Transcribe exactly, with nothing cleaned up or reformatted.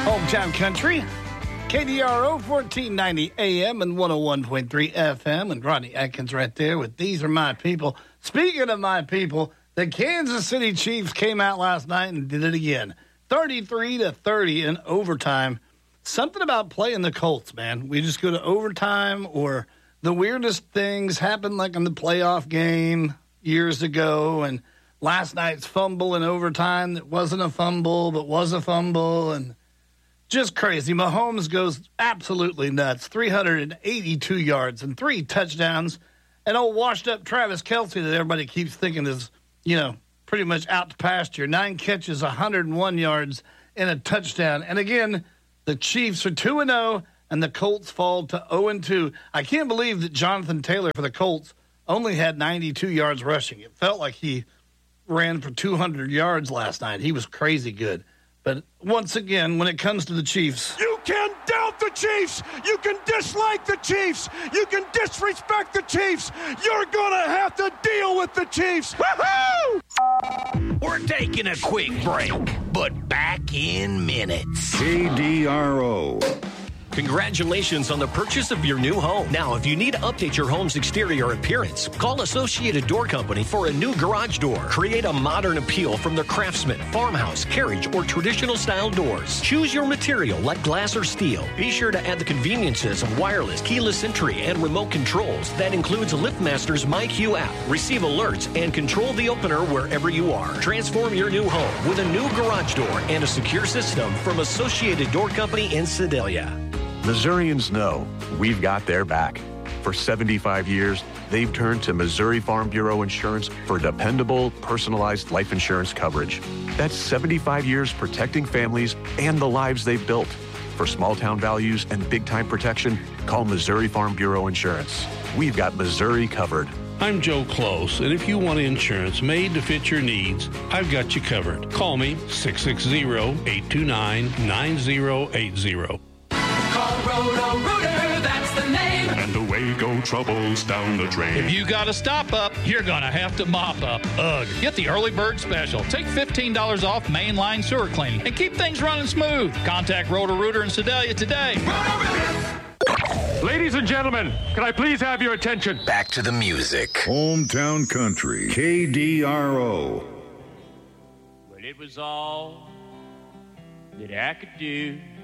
Hometown Country, K D R O fourteen ninety A M and one oh one point three F M, and Rodney Atkins right there with These Are My People. Speaking of my people, the Kansas City Chiefs came out last night and did it again. thirty-three to thirty in overtime. Something about playing the Colts, man. We just go to overtime, or the weirdest things happen, like in the playoff game years ago, and last night's fumble in overtime that wasn't a fumble but was a fumble, and just crazy. Mahomes goes absolutely nuts. three hundred eighty-two yards and three touchdowns. And old washed-up Travis Kelce that everybody keeps thinking is, you know, pretty much out to pasture. Nine catches, one hundred one yards, and a touchdown. And again, the Chiefs are two and oh, and the Colts fall to oh and two. I can't believe that Jonathan Taylor for the Colts only had ninety-two yards rushing. It felt like he ran for two hundred yards last night. He was crazy good. But once again, when it comes to the Chiefs, you can doubt the Chiefs. You can dislike the Chiefs. You can disrespect the Chiefs. You're going to have to deal with the Chiefs. Woohoo! We're taking a quick break, but back in minutes. K D R O. Congratulations on the purchase of your new home. Now, if you need to update your home's exterior appearance, call Associated Door Company for a new garage door. Create a modern appeal from their Craftsman, farmhouse, carriage, or traditional style doors. Choose your material like glass or steel. Be sure to add the conveniences of wireless, keyless entry, and remote controls. That includes LiftMaster's MyQ app. Receive alerts and control the opener wherever you are. Transform your new home with a new garage door and a secure system from Associated Door Company in Sedalia. Missourians know we've got their back. For seventy-five years, they've turned to Missouri Farm Bureau Insurance for dependable, personalized life insurance coverage. That's seventy-five years protecting families and the lives they've built. For small-town values and big-time protection, call Missouri Farm Bureau Insurance. We've got Missouri covered. I'm Joe Close, and if you want insurance made to fit your needs, I've got you covered. Call me, six six zero, eight two nine, nine zero eight zero. Call Roto-Rooter, that's the name. And away go troubles down the drain. If you got a stop up, you're going to have to mop up. Ugh. Get the early bird special. Take fifteen dollars off mainline sewer cleaning and keep things running smooth. Contact Roto-Rooter in Sedalia today. Roto-Rooter! Ladies and gentlemen, can I please have your attention? Back to the music. Hometown Country, K D R O. Well, it was all that I could do